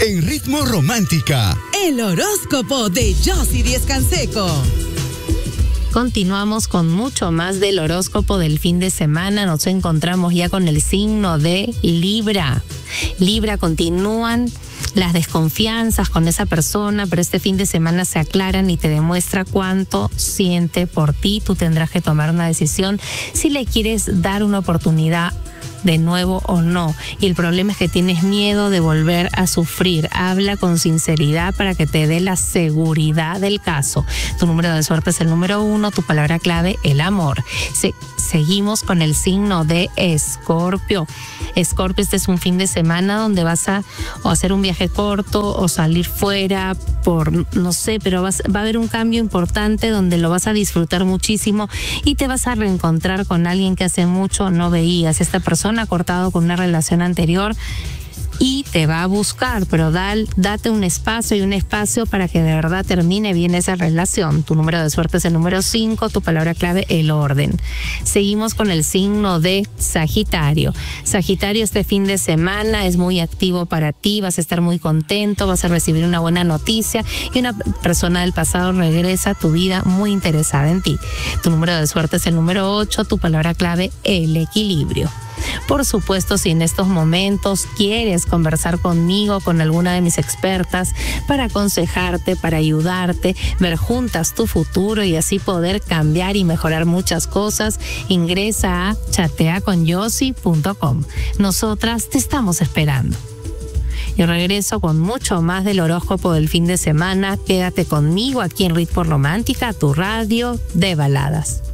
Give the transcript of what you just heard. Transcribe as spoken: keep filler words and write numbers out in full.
en Ritmo Romántica. El horóscopo de Yossi Díez Canseco. Continuamos con mucho más del horóscopo del fin de semana. Nos encontramos ya con el signo de Libra. Libra, continúan las desconfianzas con esa persona, pero este fin de semana se aclaran y te demuestra cuánto siente por ti. Tú tendrás que tomar una decisión si le quieres dar una oportunidad de nuevo o no. Y el problema es que tienes miedo de volver a sufrir. Habla con sinceridad para que te dé la seguridad del caso. Tu número de suerte es el número uno, tu palabra clave, el amor. Se, seguimos con el signo de Escorpio. Escorpio, este es un fin de semana donde vas a o hacer un viaje corto o salir fuera por, no sé, pero vas, va a haber un cambio importante donde lo vas a disfrutar muchísimo y te vas a reencontrar con alguien que hace mucho no veías. Esta persona ha cortado con una relación anterior y te va a buscar, pero da, date un espacio y un espacio para que de verdad termine bien esa relación. Tu número de suerte es el número cinco, tu palabra clave, el orden. Seguimos con el signo de Sagitario. Sagitario, este fin de semana es muy activo para ti, vas a estar muy contento, vas a recibir una buena noticia y una persona del pasado regresa a tu vida muy interesada en ti. Tu número de suerte es el número ocho, tu palabra clave, el equilibrio. Por supuesto, si en estos momentos quieres conversar conmigo, con alguna de mis expertas, para aconsejarte, para ayudarte, ver juntas tu futuro y así poder cambiar y mejorar muchas cosas, ingresa a chatea con yossi punto com. Nosotras te estamos esperando. Y regreso con mucho más del horóscopo del fin de semana. Quédate conmigo aquí en Ritmo Romántica, tu radio de baladas.